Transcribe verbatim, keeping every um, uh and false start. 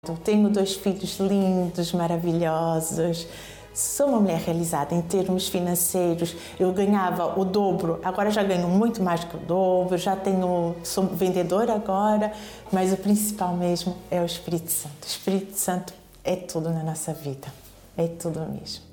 Eu tenho dois filhos lindos, maravilhosos. Sou uma mulher realizada em termos financeiros. Eu ganhava o dobro, agora já ganho muito mais que o dobro. Já tenho, sou vendedora agora, mas o principal mesmo é o Espírito Santo. O Espírito Santo é tudo na nossa vida, é tudo mesmo.